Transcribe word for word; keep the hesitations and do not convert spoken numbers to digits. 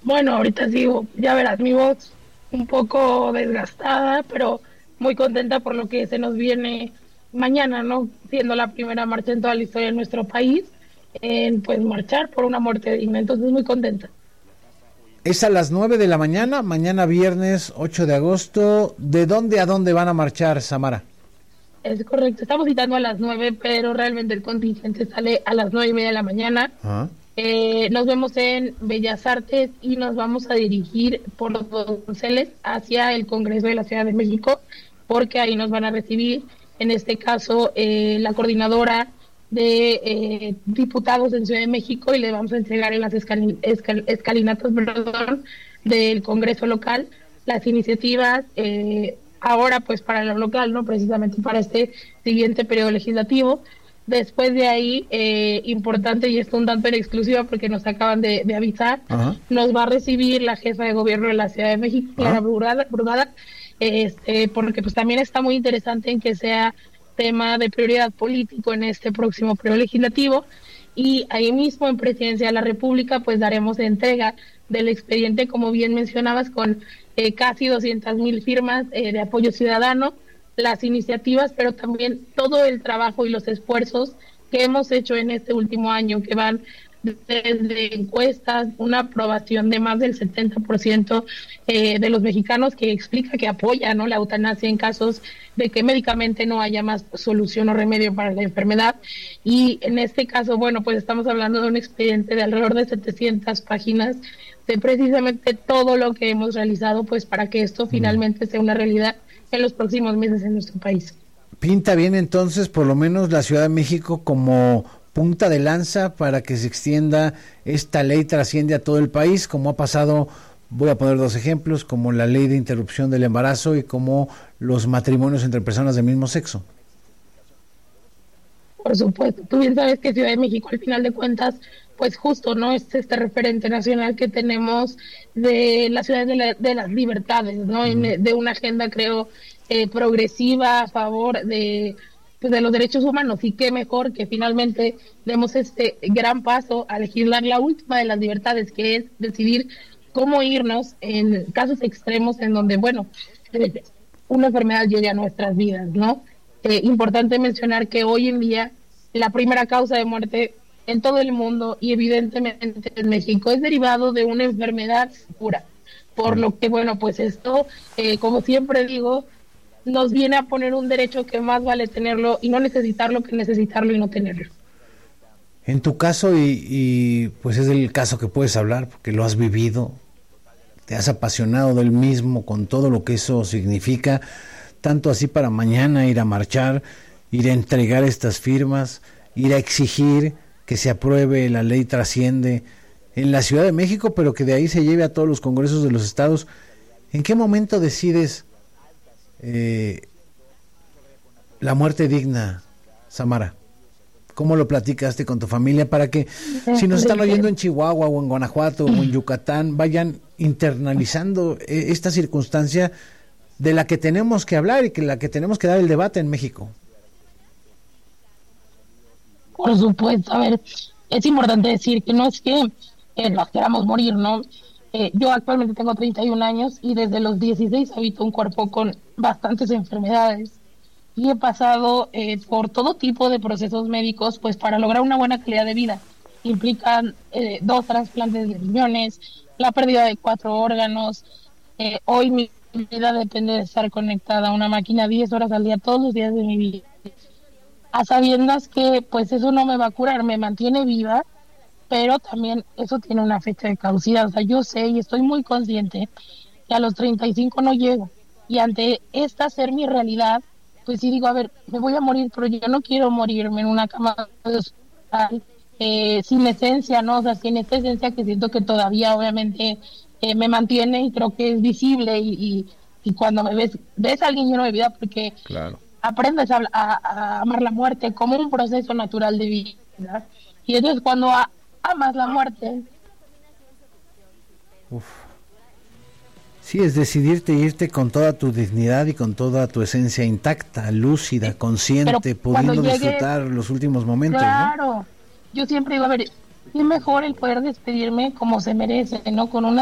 Bueno, ahorita sigo, ya verás mi voz un poco desgastada, pero muy contenta por lo que se nos viene mañana, ¿no? Siendo la primera marcha en toda la historia de nuestro país, en pues marchar por una muerte digna. Entonces, muy contenta. Es a las nueve de la mañana, mañana viernes ocho de agosto. ¿De dónde a dónde van a marchar, Samara? Es correcto, estamos citando a las nueve, pero realmente el contingente sale a las nueve y media de la mañana. Ah. Eh, nos vemos en Bellas Artes y nos vamos a dirigir por los Donceles hacia el Congreso de la Ciudad de México, porque ahí nos van a recibir, en este caso, eh, la coordinadora de eh, diputados en Ciudad de México, y le vamos a entregar en las escalin- escal- escalinatas, perdón, del Congreso local las iniciativas, eh, ahora pues para lo local, no precisamente para este siguiente periodo legislativo. Después de ahí, eh, importante, y esto un tanto en exclusiva porque nos acaban de, de avisar, Ajá. nos va a recibir la jefa de gobierno de la Ciudad de México, Clara Ajá. Brugada, Brugada, este, porque pues también está muy interesante en que sea tema de prioridad político en este próximo periodo legislativo. Y ahí mismo en Presidencia de la República pues daremos entrega del expediente, como bien mencionabas, con eh, casi doscientas mil firmas eh, de apoyo ciudadano, las iniciativas, pero también todo el trabajo y los esfuerzos que hemos hecho en este último año, que van desde encuestas, una aprobación de más del setenta por ciento eh, de los mexicanos, que explica que apoya, ¿no?, la eutanasia en casos de que médicamente no haya más solución o remedio para la enfermedad. Y en este caso, bueno, pues estamos hablando de un expediente de alrededor de setecientas páginas de precisamente todo lo que hemos realizado pues para que esto finalmente sea una realidad en los próximos meses en nuestro país. Pinta bien entonces por lo menos la Ciudad de México como punta de lanza para que se extienda esta ley, trasciende a todo el país, como ha pasado, voy a poner dos ejemplos, como la ley de interrupción del embarazo y como los matrimonios entre personas del mismo sexo. Por supuesto, tú bien sabes que Ciudad de México, al final de cuentas, pues justo, ¿no?, es este referente nacional que tenemos de la ciudad de, la, de las libertades, ¿no?, uh-huh. en, de una agenda, creo, eh, progresiva a favor de, pues, de los derechos humanos. Y qué mejor que finalmente demos este gran paso a legislar la última de las libertades, que es decidir cómo irnos en casos extremos en donde, bueno, una enfermedad llegue a nuestras vidas, ¿no? Eh, importante mencionar que hoy en día la primera causa de muerte en todo el mundo y evidentemente en México es derivado de una enfermedad pura, por lo que, bueno, pues esto, eh, como siempre digo, nos viene a poner un derecho que más vale tenerlo y no necesitarlo que necesitarlo y no tenerlo. En tu caso, y, y pues es el caso que puedes hablar porque lo has vivido, te has apasionado del mismo con todo lo que eso significa, tanto así para mañana ir a marchar, ir a entregar estas firmas, ir a exigir que se apruebe la ley Trasciende en la Ciudad de México, pero que de ahí se lleve a todos los congresos de los estados. ¿En qué momento decides eh, la muerte digna, Samara? ¿Cómo lo platicaste con tu familia para que, si nos están oyendo en Chihuahua o en Guanajuato o en Yucatán, vayan internalizando esta circunstancia de la que tenemos que hablar y que la que tenemos que dar el debate en México? Por supuesto, a ver, es importante decir que no es que eh, nos queramos morir, ¿no? Eh, yo actualmente tengo treinta y un años y desde los dieciséis habito un cuerpo con bastantes enfermedades y he pasado eh, por todo tipo de procesos médicos pues para lograr una buena calidad de vida. Implican eh, dos trasplantes de riñones, la pérdida de cuatro órganos. Eh, hoy mi vida depende de estar conectada a una máquina diez horas al día, todos los días de mi vida, a sabiendas que pues eso no me va a curar, me mantiene viva, pero también eso tiene una fecha de caducidad. O sea, yo sé y estoy muy consciente que a los treinta y cinco no llego, y ante esta ser mi realidad, pues sí digo, a ver, me voy a morir, pero yo no quiero morirme en una cama de hospital, eh, sin esencia, ¿no? O sea, sin esta esencia que siento que todavía obviamente eh, me mantiene y creo que es visible, y, y, y cuando me ves, ves a alguien lleno de vida, porque claro, aprendes a, a, a amar la muerte como un proceso natural de vida. Y entonces cuando a, amas la muerte... Uf. Sí, es decidirte irte con toda tu dignidad y con toda tu esencia intacta, lúcida, consciente, pudiendo llegue, disfrutar los últimos momentos. Claro, ¿no? Yo siempre digo, a ver, es mejor el poder despedirme como se merece, ¿no? Con una